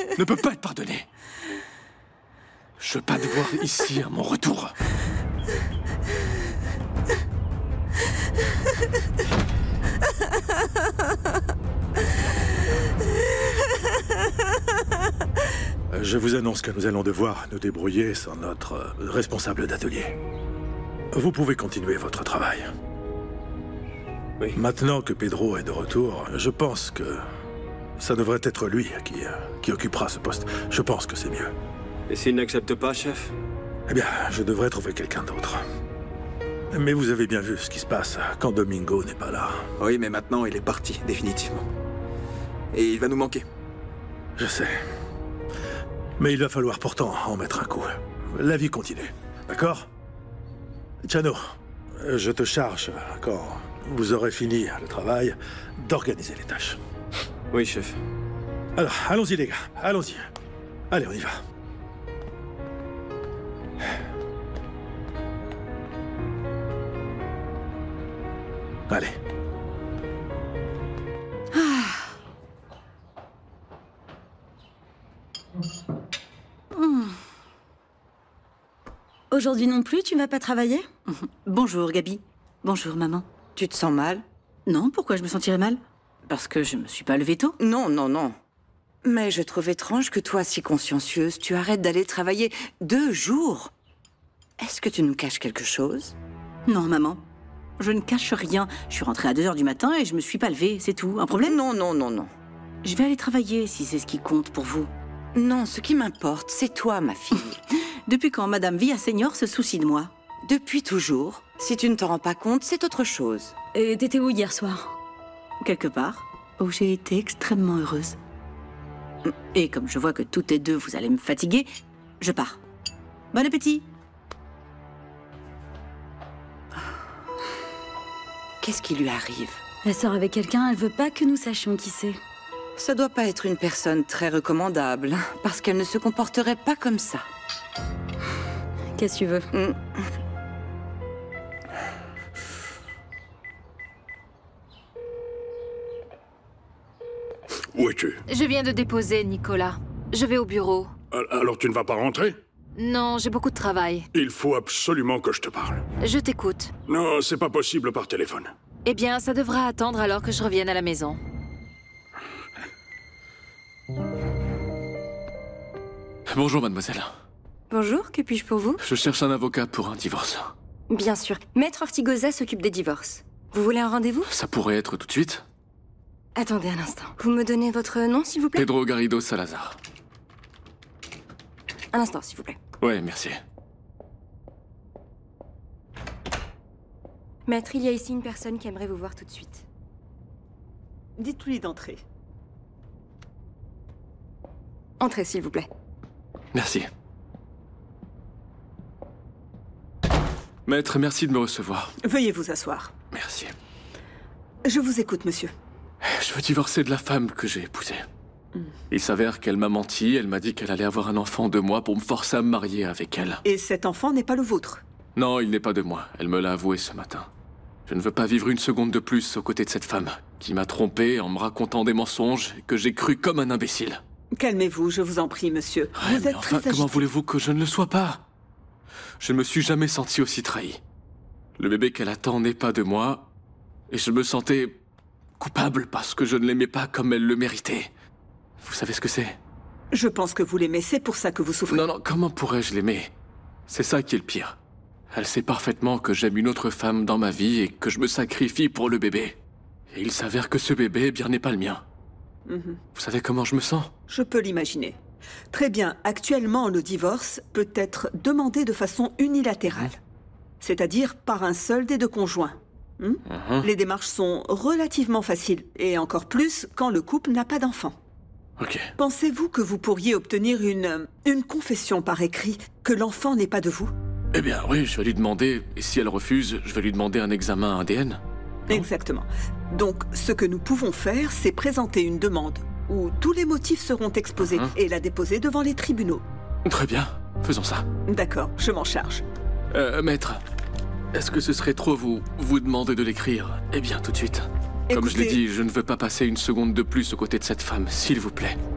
ne peut pas être pardonné. Je veux pas te voir ici à mon retour. Je vous annonce que nous allons devoir nous débrouiller sans notre responsable d'atelier. Vous pouvez continuer votre travail. Oui. Maintenant que Pedro est de retour, je pense que ça devrait être lui qui occupera ce poste. Je pense que c'est mieux. Et s'il n'accepte pas, chef? Eh bien, je devrais trouver quelqu'un d'autre. Mais vous avez bien vu ce qui se passe quand Domingo n'est pas là. Oui, mais maintenant, il est parti, définitivement. Et il va nous manquer. Je sais. Mais il va falloir pourtant en mettre un coup. La vie continue, d'accord? Chano, je te charge, quand vous aurez fini le travail, d'organiser les tâches. Oui, chef. Alors, allons-y les gars, allons-y. Allez, on y va. Allez. Aujourd'hui non plus, tu vas pas travailler? Bonjour, Gabi. Bonjour, maman. Tu te sens mal? Non, pourquoi je me sentirais mal? Parce que je me suis pas levée tôt. Non, non, non. Mais je trouve étrange que toi, si consciencieuse, tu arrêtes d'aller travailler 2 jours. Est-ce que tu nous caches quelque chose? Non, maman. Je ne cache rien. Je suis rentrée à 2h du matin et je me suis pas levée, c'est tout. Un problème? Non, non, non, non. Je vais aller travailler si c'est ce qui compte pour vous. Non, ce qui m'importe, c'est toi, ma fille. Depuis quand Madame Villaseñor se soucie de moi? Depuis toujours. Si tu ne t'en rends pas compte, c'est autre chose. Et t'étais où hier soir? Quelque part où j'ai été extrêmement heureuse. Et comme je vois que toutes les deux vous allez me fatiguer, je pars. Bon appétit! Qu'est-ce qui lui arrive? Elle sort avec quelqu'un, elle veut pas que nous sachions qui c'est. Ça doit pas être une personne très recommandable, parce qu'elle ne se comporterait pas comme ça. Qu'est-ce que tu veux? Où es-tu? Je viens de déposer, Nicolas. Je vais au bureau. Alors tu ne vas pas rentrer? Non, j'ai beaucoup de travail. Il faut absolument que je te parle. Je t'écoute. Non, c'est pas possible par téléphone. Eh bien, ça devra attendre alors que je revienne à la maison. Bonjour, mademoiselle. Bonjour, que puis-je pour vous? Je cherche un avocat pour un divorce. Bien sûr. Maître Ortigoza s'occupe des divorces. Vous voulez un rendez-vous? Ça pourrait être tout de suite? Attendez un instant. Vous me donnez votre nom, s'il vous plaît? Pedro Garrido Salazar. Un instant, s'il vous plaît. Ouais, merci. Maître, il y a ici une personne qui aimerait vous voir tout de suite. Dites-lui d'entrer. Entrez, s'il vous plaît. Merci. Maître, merci de me recevoir. Veuillez vous asseoir. Merci. Je vous écoute, monsieur. Je veux divorcer de la femme que j'ai épousée. Il s'avère qu'elle m'a menti, elle m'a dit qu'elle allait avoir un enfant de moi pour me forcer à me marier avec elle. Et cet enfant n'est pas le vôtre? Non, il n'est pas de moi. Elle me l'a avoué ce matin. Je ne veux pas vivre une seconde de plus aux côtés de cette femme, qui m'a trompé en me racontant des mensonges et que j'ai cru comme un imbécile. Calmez-vous, je vous en prie, monsieur. Ouais, vous mais êtes enfin, très comment agité. voulez-vous que je ne le sois pas? Je ne me suis jamais senti aussi trahi. Le bébé qu'elle attend n'est pas de moi, et je me sentais coupable parce que je ne l'aimais pas comme elle le méritait. Vous savez ce que c'est? Je pense que vous l'aimez, c'est pour ça que vous souffrez. Non, non, comment pourrais-je l'aimer? C'est ça qui est le pire. Elle sait parfaitement que j'aime une autre femme dans ma vie et que je me sacrifie pour le bébé. Et il s'avère que ce bébé, eh bien, n'est pas le mien. Vous savez comment je me sens? Je peux l'imaginer. Très bien, actuellement, le divorce peut être demandé de façon unilatérale. C'est-à-dire par un seul des deux conjoints. Les démarches sont relativement faciles, et encore plus quand le couple n'a pas d'enfant. Ok. Pensez-vous que vous pourriez obtenir une confession par écrit que l'enfant n'est pas de vous? Eh bien, oui, je vais lui demander, et si elle refuse, je vais lui demander un examen ADN. Exactement. Donc, ce que nous pouvons faire, c'est présenter une demande où tous les motifs seront exposés et la déposer devant les tribunaux. Très bien, faisons ça. D'accord, je m'en charge. Maître, est-ce que ce serait trop vous demander de l'écrire? Eh bien, tout de suite. Comme je l'ai Écoutez- dit, je ne veux pas passer une seconde de plus aux côtés de cette femme, s'il vous plaît.